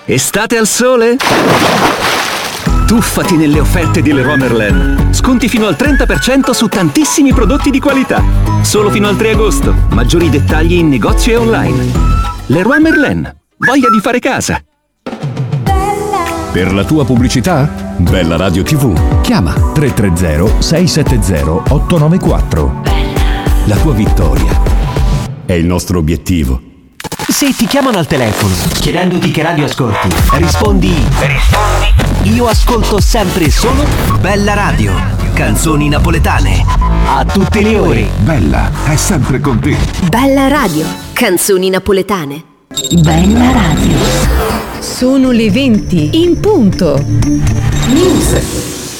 Estate al sole? Tuffati nelle offerte di Leroy Merlin. Sconti fino al 30% su tantissimi prodotti di qualità. Solo fino al 3 agosto. Maggiori dettagli in negozio e online. Leroy Merlin. Voglia di fare casa. Per la tua pubblicità? Bella Radio TV. Chiama 330 670 894. La tua vittoria è il nostro obiettivo. Se ti chiamano al telefono chiedendoti che radio ascolti, rispondi io ascolto sempre solo Bella Radio, canzoni napoletane, a tutte le ore. Bella è sempre con te. Bella Radio, canzoni napoletane. Bella Radio. Sono le 20 in punto. News.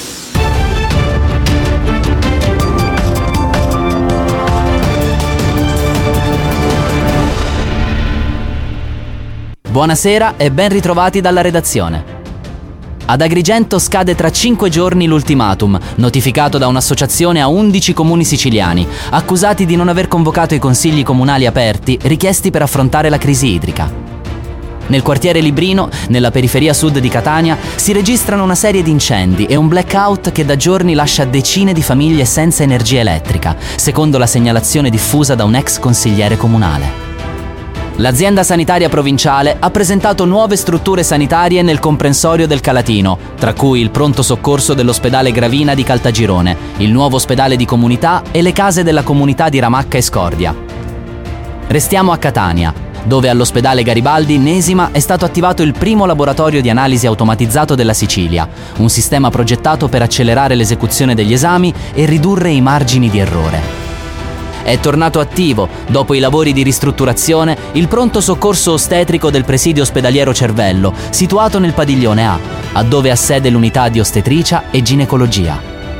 Buonasera e ben ritrovati dalla redazione. Ad Agrigento scade tra 5 giorni l'ultimatum, notificato da un'associazione a 11 comuni siciliani, accusati di non aver convocato i consigli comunali aperti richiesti per affrontare la crisi idrica. Nel quartiere Librino, nella periferia sud di Catania, si registrano una serie di incendi e un blackout che da giorni lascia decine di famiglie senza energia elettrica, secondo la segnalazione diffusa da un ex consigliere comunale. L'azienda sanitaria provinciale ha presentato nuove strutture sanitarie nel comprensorio del Calatino, tra cui il pronto soccorso dell'ospedale Gravina di Caltagirone, il nuovo ospedale di comunità e le case della comunità di Ramacca e Scordia. Restiamo a Catania, dove all'ospedale Garibaldi Nesima è stato attivato il primo laboratorio di analisi automatizzato della Sicilia, un sistema progettato per accelerare l'esecuzione degli esami e ridurre i margini di errore. È tornato attivo, dopo i lavori di ristrutturazione, il pronto soccorso ostetrico del presidio ospedaliero Cervello, situato nel padiglione A, dove ha sede l'unità di ostetricia e ginecologia.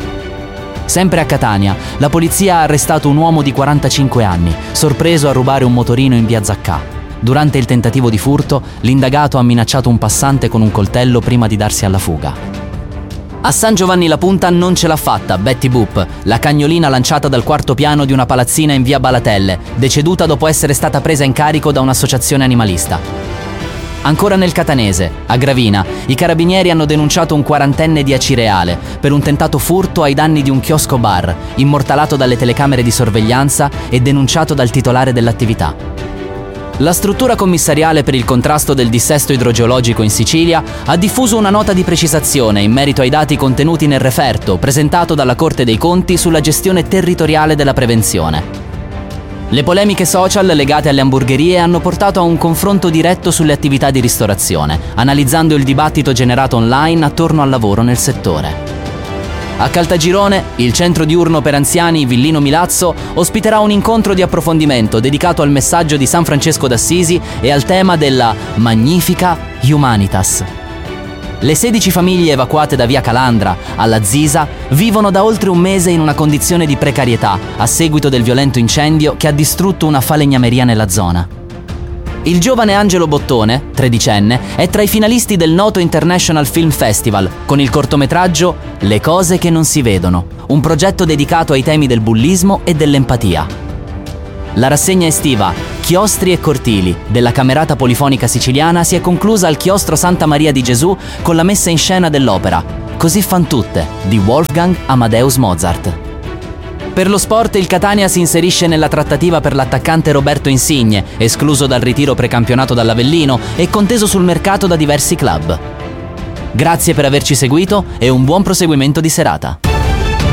Sempre a Catania, la polizia ha arrestato un uomo di 45 anni, sorpreso a rubare un motorino in via Zaccà. Durante il tentativo di furto, l'indagato ha minacciato un passante con un coltello prima di darsi alla fuga. A San Giovanni la Punta non ce l'ha fatta Betty Boop, la cagnolina lanciata dal quarto piano di una palazzina in via Balatelle, deceduta dopo essere stata presa in carico da un'associazione animalista. Ancora nel Catanese, a Gravina, i carabinieri hanno denunciato un quarantenne di Acireale per un tentato furto ai danni di un chiosco bar, immortalato dalle telecamere di sorveglianza e denunciato dal titolare dell'attività. La struttura commissariale per il contrasto del dissesto idrogeologico in Sicilia ha diffuso una nota di precisazione in merito ai dati contenuti nel referto presentato dalla Corte dei Conti sulla gestione territoriale della prevenzione. Le polemiche social legate alle hamburgerie hanno portato a un confronto diretto sulle attività di ristorazione, analizzando il dibattito generato online attorno al lavoro nel settore. A Caltagirone, il centro diurno per anziani Villino Milazzo ospiterà un incontro di approfondimento dedicato al messaggio di San Francesco d'Assisi e al tema della Magnifica Humanitas. Le 16 famiglie evacuate da via Calandra alla Zisa vivono da oltre un mese in una condizione di precarietà a seguito del violento incendio che ha distrutto una falegnameria nella zona. Il giovane Angelo Bottone, tredicenne, è tra i finalisti del Noto International Film Festival con il cortometraggio Le cose che non si vedono, un progetto dedicato ai temi del bullismo e dell'empatia. La rassegna estiva Chiostri e cortili della Camerata Polifonica Siciliana si è conclusa al Chiostro Santa Maria di Gesù con la messa in scena dell'opera Così fan tutte di Wolfgang Amadeus Mozart. Per lo sport il Catania si inserisce nella trattativa per l'attaccante Roberto Insigne, escluso dal ritiro precampionato dall'Avellino e conteso sul mercato da diversi club. Grazie per averci seguito e un buon proseguimento di serata.